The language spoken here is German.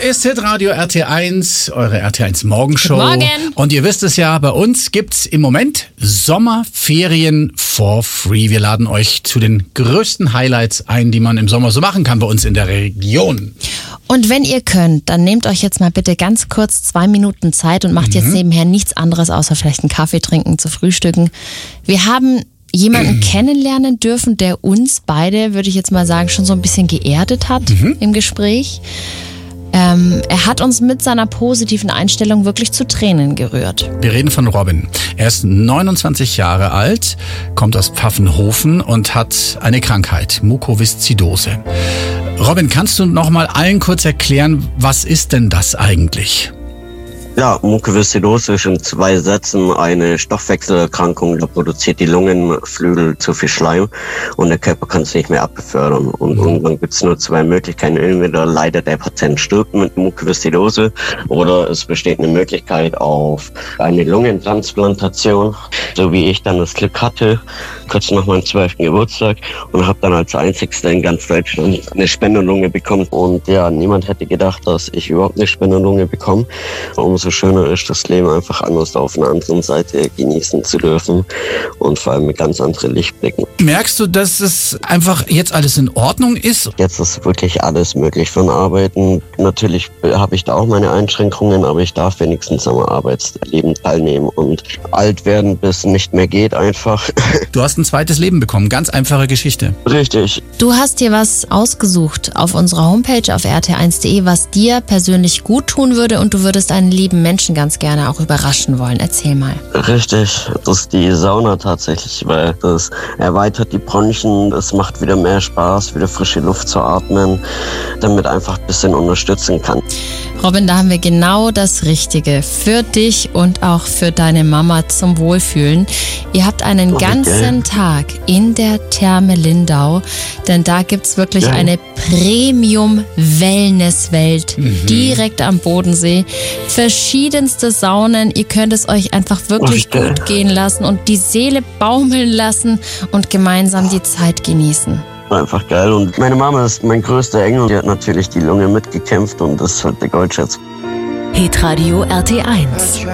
ist Hitradio RT1, eure RT1 Morgenshow. Guten Morgen. Und ihr wisst es ja, bei uns gibt's im Moment Sommerferien for free. Wir laden euch zu den größten Highlights ein, die man im Sommer so machen kann bei uns in der Region. Und wenn ihr könnt, dann nehmt euch jetzt mal bitte ganz kurz 2 Minuten Zeit und macht jetzt nebenher nichts anderes, außer vielleicht einen Kaffee trinken, zu frühstücken. Wir haben jemanden kennenlernen dürfen, der uns beide, würde ich jetzt mal sagen, schon so ein bisschen geerdet hat im Gespräch. Er hat uns mit seiner positiven Einstellung wirklich zu Tränen gerührt. Wir reden von Robin. Er ist 29 Jahre alt, kommt aus Pfaffenhofen und hat eine Krankheit, Mukoviszidose. Robin, kannst du noch mal allen kurz erklären, was ist denn das eigentlich? Ja, Mukoviszidose ist in 2 Sätzen eine Stoffwechselerkrankung. Da produziert die Lungenflügel zu viel Schleim und der Körper kann es nicht mehr abbefördern. Und dann gibt es nur 2 Möglichkeiten. Entweder leidet der Patient stirbt mit Mukoviszidose oder es besteht eine Möglichkeit auf eine Lungentransplantation, so wie ich dann das Glück hatte, kurz nach meinem 12. Geburtstag, und habe dann als Einzigster in ganz Deutschland eine Spenderlunge bekommen. Und ja, niemand hätte gedacht, dass ich überhaupt eine Spenderlunge bekomme. Umso schöner ist, das Leben einfach anders auf einer anderen Seite genießen zu dürfen und vor allem mit ganz anderen Lichtblicken. Merkst du, dass es einfach jetzt alles in Ordnung ist? Jetzt ist wirklich alles möglich von Arbeiten. Natürlich habe ich da auch meine Einschränkungen, aber ich darf wenigstens am Arbeitsleben teilnehmen und alt werden, bis nicht mehr geht einfach. Du hast ein zweites Leben bekommen, ganz einfache Geschichte. Richtig. Du hast dir was ausgesucht auf unserer Homepage auf rt1.de, was dir persönlich gut tun würde, und du würdest einen lieben Menschen ganz gerne auch überraschen wollen. Erzähl mal. Richtig, das ist die Sauna tatsächlich, weil das erweitert die Bronchien, es macht wieder mehr Spaß, wieder frische Luft zu atmen, damit einfach ein bisschen unterstützen kann. Robin, da haben wir genau das Richtige für dich und auch für deine Mama zum Wohlfühlen. Ihr habt einen ganzen Tag in der Therme Lindau, denn da gibt's wirklich eine Premium-Wellness-Welt direkt am Bodensee. Verschiedenste Saunen, ihr könnt es euch einfach wirklich gut gehen lassen und die Seele baumeln lassen und gemeinsam die Zeit genießen. Einfach geil, und meine Mama ist mein größter Engel, die hat natürlich die Lunge mitgekämpft und das ist halt der Goldschatz. Hitradio RT1.